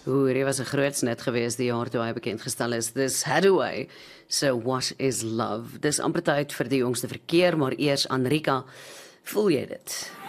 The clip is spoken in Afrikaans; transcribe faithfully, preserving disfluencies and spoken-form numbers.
Oeh, dit was 'n groot snit geweest die jaar toe hy bekend gestel is. Dis Hathaway, so What is Love? Dis amper tyd vir die jongste verkeer, maar eers Anrika, voel jy dit?